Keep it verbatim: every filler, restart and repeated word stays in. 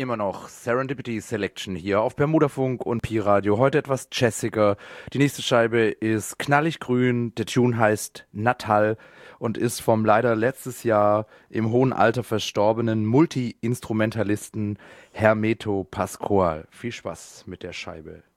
Immer noch Serendipity Selection hier auf Bermudafunk und Pi-Radio. Heute etwas jazziger. Die nächste Scheibe ist knallig grün. Der Tune heißt Natal und ist vom leider letztes Jahr im hohen Alter verstorbenen Multi-Instrumentalisten Hermeto Pascoal. Viel Spaß mit der Scheibe.